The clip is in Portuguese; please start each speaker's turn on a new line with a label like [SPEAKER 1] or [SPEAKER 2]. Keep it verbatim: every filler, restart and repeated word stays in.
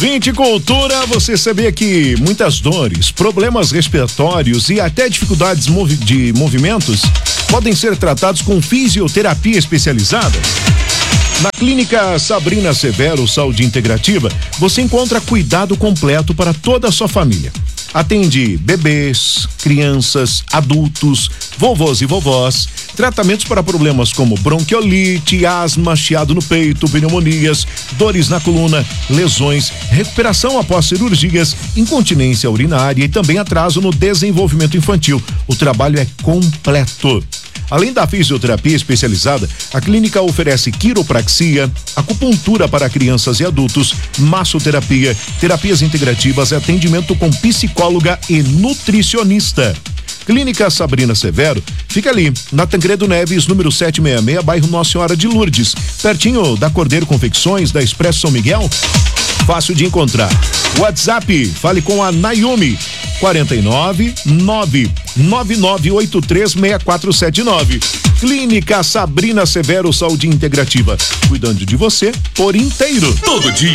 [SPEAKER 1] Viticultura, você sabia que muitas dores, problemas respiratórios e até dificuldades movi- de movimentos podem ser tratados com fisioterapia especializada? Na Clínica Sabrina Severo Saúde Integrativa, você encontra cuidado completo para toda a sua família. Atende bebês, crianças, adultos, vovôs e vovós, tratamentos para problemas como bronquiolite, asma, chiado no peito, pneumonias, dores na coluna, lesões, recuperação após cirurgias, incontinência urinária e também atraso no desenvolvimento infantil. O trabalho é completo. Além da fisioterapia especializada, a clínica oferece quiropraxia, acupuntura para crianças e adultos, massoterapia, terapias integrativas e atendimento com psicóloga e nutricionista. Clínica Sabrina Severo fica ali, na Tancredo Neves, número setecentos e sessenta e seis, bairro Nossa Senhora de Lourdes, pertinho da Cordeiro Confecções, da Expresso São Miguel. Fácil de encontrar. WhatsApp, fale com a Naomi, quarenta e nove, nove nove nove oito três seis quatro sete nove. Clínica Sabrina Severo Saúde Integrativa, cuidando de você por inteiro.
[SPEAKER 2] Todo dia.